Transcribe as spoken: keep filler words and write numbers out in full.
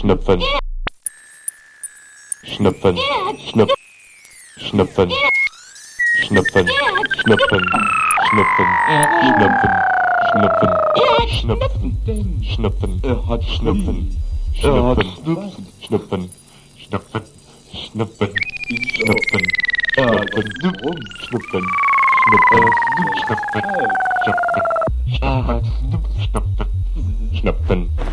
Schnüpfen, Schnüpfen, Schnüpfen, Schnüpfen, Schnüpfen, Schnüpfen, Schnüpfen, Schnüpfen, Schnüpfen, Schnüpfen, Er hat Schnüpfen, Er hat Schnüpfen, Schnupfen. Schnüpfen, Schnüpfen, Schnüpfen, Schnüpfen, Er hat Schnüpfen, Schnupfen. Schnüpfen, Er Schnüpfen, schnupft. Schnüpfen, Er hat Schnüpfen, Schnüpfen, Schnüpfen.